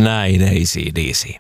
Näin AC/DC.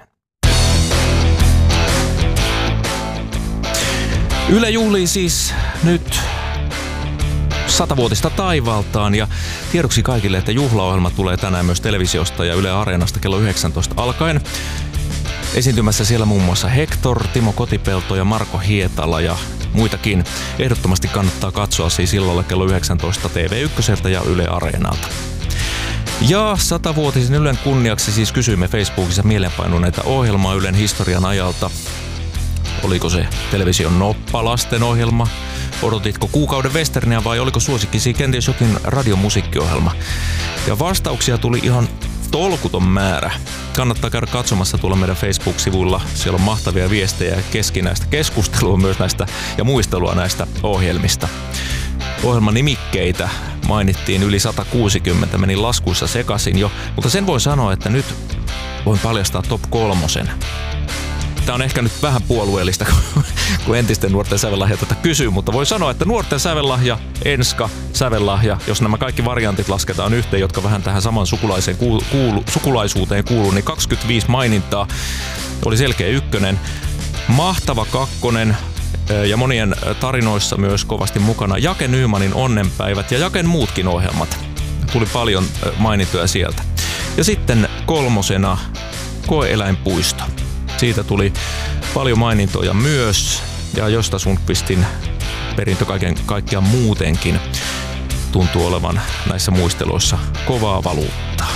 Yle juhlii siis nyt 100-vuotista taivaltaan ja tiedoksi kaikille, että juhlaohjelma tulee tänään myös televisiosta ja Yle Areenasta kello 19 alkaen. Esiintymässä siellä muun muassa Hector, Timo Kotipelto ja Marko Hietala ja muitakin. Ehdottomasti kannattaa katsoa siis illalla kello 19 TV1 ja Yle Areenalta. Ja 100-vuotisen Ylen kunniaksi siis kysyimme Facebookissa mielenpainuneita ohjelmaa Ylen historian ajalta. Oliko se television noppalasten ohjelma? Odotitko kuukauden westerniä vai oliko suosikkisi kenties jokin radiomusiikkiohjelma? Ja vastauksia tuli ihan tolkuton määrä. Kannattaa käydä katsomassa tuolla meidän Facebook-sivuilla. Siellä on mahtavia viestejä ja keskinäistä keskustelua myös näistä ja muistelua näistä ohjelmista. Ohjelman nimikkeitä mainittiin yli 160, meni laskuissa sekaisin jo, mutta sen voi sanoa, että nyt voin paljastaa top 3. Tämä on ehkä nyt vähän puolueellista, kun entisten nuorten sävellahja tätä kysyy, mutta voi sanoa, että nuorten sävellahja, Enska, sävellahja, jos nämä kaikki variantit lasketaan yhteen, jotka vähän tähän saman sukulaisuuteen kuuluu, niin 25 mainintaa oli selkeä 1. Mahtava 2. ja monien tarinoissa myös kovasti mukana Jake Nymanin Onnenpäivät ja Jaken muutkin ohjelmat. Tuli paljon mainittuja sieltä. Ja sitten 3. Koe-eläinpuisto. Siitä tuli paljon mainintoja myös, ja Josta Sundqvistin perintö kaiken kaikkiaan muutenkin tuntuu olevan näissä muisteluissa kovaa valuuttaa.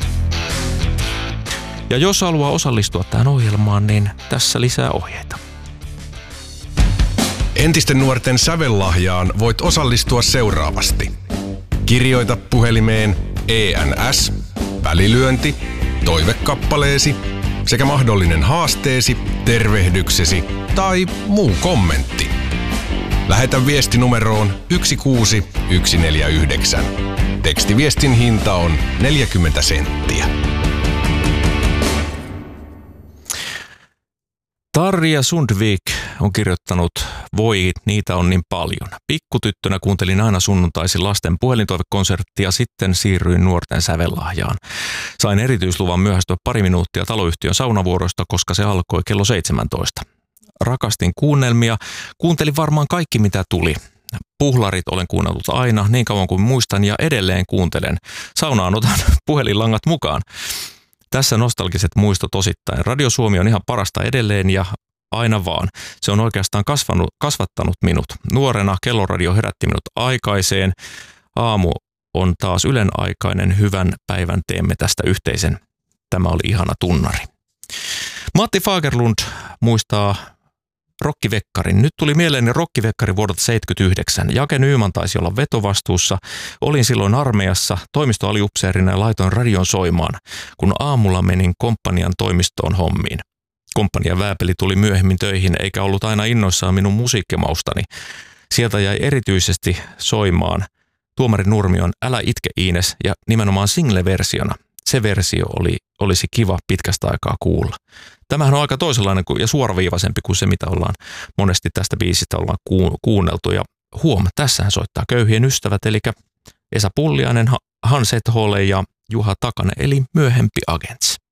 Ja jos haluaa osallistua tähän ohjelmaan, niin tässä lisää ohjeita. Entisten nuorten sävellahjaan voit osallistua seuraavasti. Kirjoita puhelimeen ENS, välilyönti, toivekappaleesi sekä mahdollinen haasteesi, tervehdyksesi tai muu kommentti. Lähetä viesti numeroon 16149. Tekstiviestin hinta on 40 senttiä. Tarja Sundvik on kirjoittanut, voi, niitä on niin paljon. Pikkutyttönä kuuntelin aina sunnuntaisin lasten puhelintoivekonserttia, sitten siirryin nuorten sävellahjaan. Sain erityisluvan myöhästyä 2 minuuttia taloyhtiön saunavuorosta, koska se alkoi kello 17. Rakastin kuunnelmia, kuuntelin varmaan kaikki mitä tuli. Puhlarit olen kuunnellut aina, niin kauan kuin muistan ja edelleen kuuntelen. Saunaan otan puhelinlangat mukaan. Tässä nostalgiset muistot osittain. Radio Suomi on ihan parasta edelleen ja aina vaan. Se on oikeastaan kasvattanut minut. Nuorena kelloradio herätti minut aikaiseen. Aamu on taas Ylen aikainen, hyvän päivän teemme tästä yhteisen. Tämä oli ihana tunnari. Matti Fagerlund muistaa Rokkivekkarin. Nyt tuli mieleeni Rokkivekkari vuodelta 1979. Jake Nyman taisi olla vetovastuussa. Olin silloin armeijassa toimistoaliupseerina ja laitoin radion soimaan, kun aamulla menin komppanian toimistoon hommiin. Komppanian vääpeli tuli myöhemmin töihin eikä ollut aina innoissaan minun musiikkimaustani. Sieltä jäi erityisesti soimaan Tuomari Nurmion Älä itke Iines ja nimenomaan single-versiona. Se versio olisi kiva pitkästä aikaa kuulla. Tämähän on aika toisenlainen ja suoraviivaisempi kuin se, mitä ollaan monesti tästä biisistä ollaan kuunneltu. Ja tässähän soittaa Köyhien ystävät, eli Esa Pulliainen, Hans Ethole ja Juha Takanen, eli myöhempi Agents.